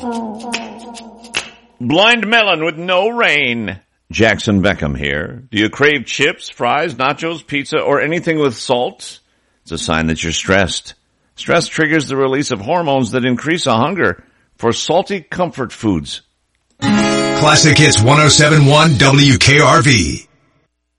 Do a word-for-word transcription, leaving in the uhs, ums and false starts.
Blind melon with no rain. Jackson Beckham here. Do you crave chips, fries, nachos, pizza, or anything with salt? It's a sign that you're stressed. Stress triggers the release of hormones that increase a hunger for salty comfort foods. Classic Hits one oh seven point one W K R V.